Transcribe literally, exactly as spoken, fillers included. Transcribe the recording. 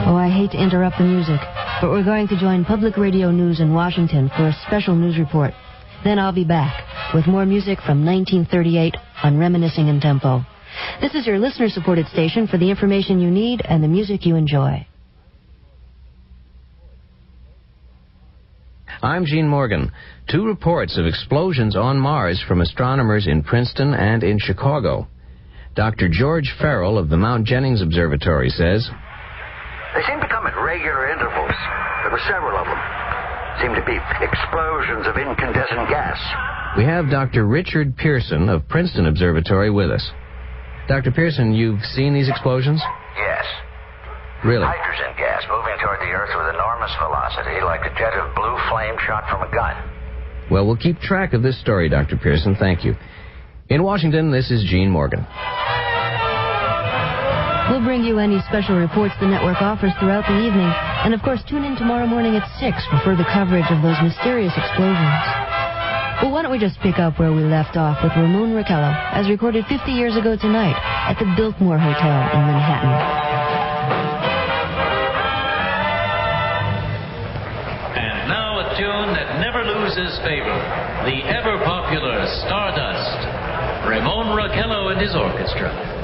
Oh, I hate to interrupt the music, but we're going to join Public Radio News in Washington for a special news report. Then I'll be back with more music from nineteen thirty-eight on Reminiscing in Tempo. This is your listener-supported station for the information you need and the music you enjoy. I'm Gene Morgan. Two reports of explosions on Mars from astronomers in Princeton and in Chicago. Doctor George Farrell of the Mount Jennings Observatory says, They seem to come at regular intervals. There were several of them. Seem to be explosions of incandescent gas. We have Doctor Richard Pearson of Princeton Observatory with us. Doctor Pearson, you've seen these explosions? Yes. Really? Hydrogen gas moving toward the Earth with enormous velocity, like a jet of blue flame shot from a gun. Well, we'll keep track of this story, Doctor Pearson. Thank you. In Washington, this is Gene Morgan. We'll bring you any special reports the network offers throughout the evening. And, of course, tune in tomorrow morning at six for further coverage of those mysterious explosions. Well, why don't we just pick up where we left off with Ramon Raquello, as recorded fifty years ago tonight at the Biltmore Hotel in Manhattan. And now a tune that never loses favor, the ever-popular Stardust. Ramon Raquello and his orchestra.